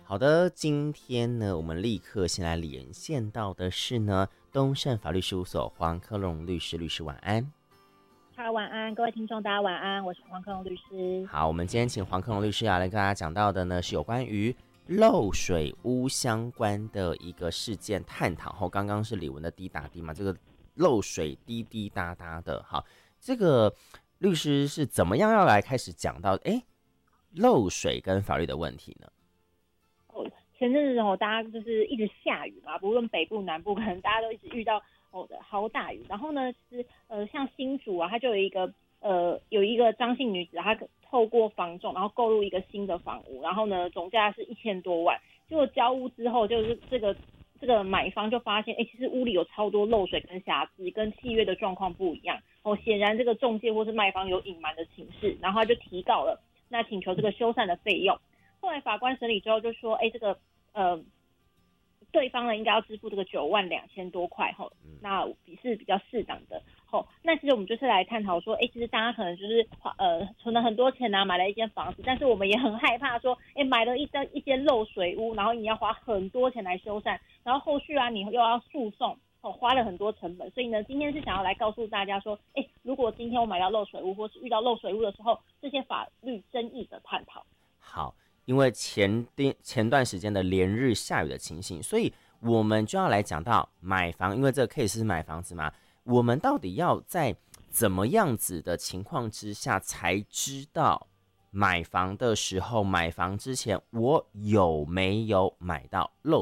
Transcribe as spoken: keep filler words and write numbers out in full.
好的，今天呢，我们立刻先来连线到的是呢，东盛法律事务所黄科龙律师，律师晚安。 好，晚安，各位听众，大家晚安，我是黄科龙律师。 好，我们今天请黄科龙律师要来跟大家讲到的呢，是有关于漏水屋相关的一个事件探讨。后刚刚是李文的滴答滴嘛，这个漏水滴滴答答的。好，这个律师是怎么样要来开始讲到哎漏水跟法律的问题呢？ 前阵子哦，大家就是一直下雨嘛，不论北部南部，可能大家都一直遇到哦的好大雨。然后呢，其实呃像新竹啊，它就有一个呃有一个张姓女子，她透过房仲，然后购入一个新的房屋，然后呢总价是一千多万。结果交屋之后，就是这个这个买方就发现，哎，其实屋里有超多漏水跟瑕疵，跟契约的状况不一样。哦，显然这个中介或是卖方有隐瞒的情势，然后他就提告了，那请求这个修缮的费用。后来法官审理之后就说，哎，这个呃，对方呢应该要支付这个九万两千多块吼，那是比较适当的吼。那其实我们就是来探讨说，哎，其实大家可能就是呃存了很多钱啊，买了一间房子，但是我们也很害怕说，哎，买了一间一间漏水屋，然后你要花很多钱来修缮，然后后续啊你又要诉讼。哦，花了很多成本，所以呢，今天是想要来告诉大家说，哎，如果今天我买到漏水屋，或是遇到漏水屋的时候，这些法律争议的探讨。 好，因为前前段时间的连日下雨的情形，所以我们就要来讲到买房，因为这个 case 是买房子嘛，我们到底要在怎么样子的情况之下才知道买房的时候，买房之前我有没有买到漏